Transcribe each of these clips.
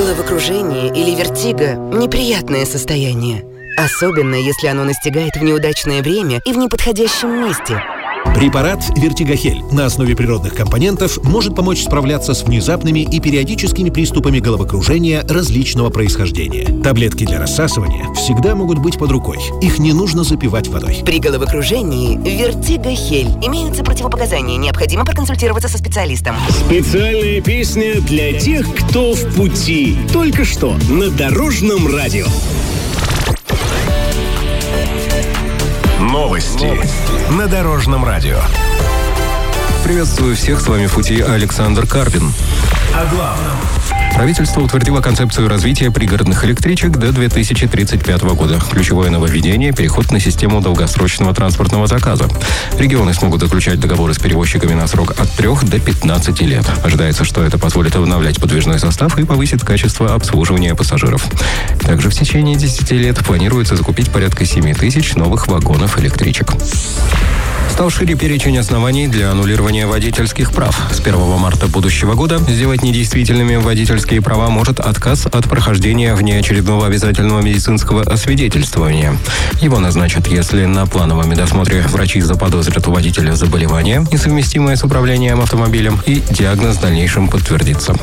Головокружение или вертиго – неприятное состояние. Особенно, если оно настигает в неудачное время и в неподходящем месте. Препарат «Вертигохель» на основе природных компонентов может помочь справляться с внезапными и периодическими приступами головокружения различного происхождения. Таблетки для рассасывания всегда могут быть под рукой. Их не нужно запивать водой. При головокружении «Вертигохель» имеются противопоказания. Необходимо проконсультироваться со специалистом. Специальная песня для тех, кто в пути. Только что на Дорожном радио. Новости на Дорожном радио. Приветствую всех, с вами в пути Александр Карпин. О главном. Правительство утвердило концепцию развития пригородных электричек до 2035 года. Ключевое нововведение – переход на систему долгосрочного транспортного заказа. Регионы смогут заключать договоры с перевозчиками на срок от 3 до 15 лет. Ожидается, что это позволит обновлять подвижной состав и повысит качество обслуживания пассажиров. Также в течение 10 лет планируется закупить порядка 7 тысяч новых вагонов электричек. Стал шире перечень оснований для аннулирования водительских прав. С 1 марта будущего года сделать недействительными водительские права может отказ от прохождения внеочередного обязательного медицинского освидетельствования. Его назначат, если на плановом медосмотре врачи заподозрят у водителя заболевание, несовместимое с управлением автомобилем, и диагноз в дальнейшем подтвердится.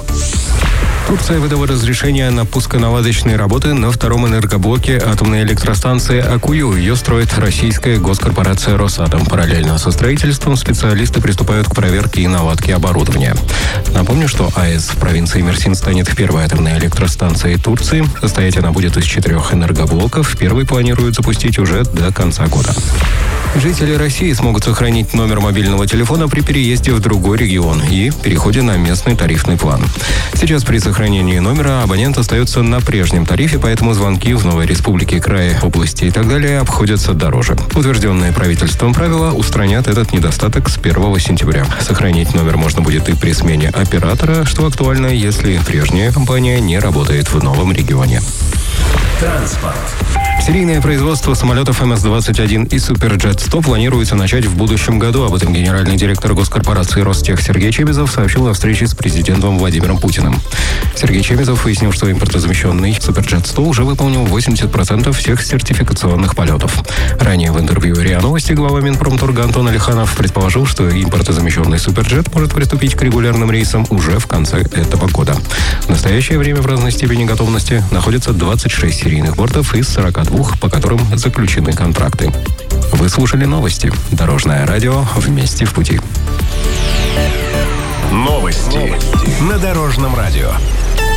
Турция выдала разрешение на пусконаладочные работы на втором энергоблоке атомной электростанции Акую. Ее строит российская госкорпорация «Росатом». Параллельно со строительством специалисты приступают к проверке и наладке оборудования. Напомню, что АЭС в провинции Мерсин станет первой атомной электростанцией Турции. Состоять она будет из 4 энергоблоков. Первый планируют запустить уже до конца года. Жители России смогут сохранить номер мобильного телефона при переезде в другой регион и переходе на местный тарифный план. Сейчас при сохранении номера абонент остается на прежнем тарифе, поэтому звонки в новой республике, крае, области и так далее обходятся дороже. Утвержденные правительством правила устранят этот недостаток с 1 сентября. Сохранить номер можно будет и при смене оператора, что актуально, если прежняя компания не работает в новом регионе. Транспорт. Серийное производство самолетов МС-21 и Суперджет 100 планируется начать в будущем году. Об этом генеральный директор госкорпорации «Ростех» Сергей Чемизов сообщил на встрече с президентом Владимиром Путиным. Сергей Чемизов выяснил, что импортозамещенный Суперджет 100 уже выполнил 80% всех сертификационных полетов. Ранее в интервью РИА Новости глава Минпромторга Антон Алиханов предположил, что импортозамещенный Суперджет может приступить к регулярным рейсам уже в конце этого года. В настоящее время в разной степени готовности находится 26 серийных бортов из 42, по которым заключены контракты. Вы слушали новости. Дорожное радио. Вместе в пути. Новости на Дорожном радио.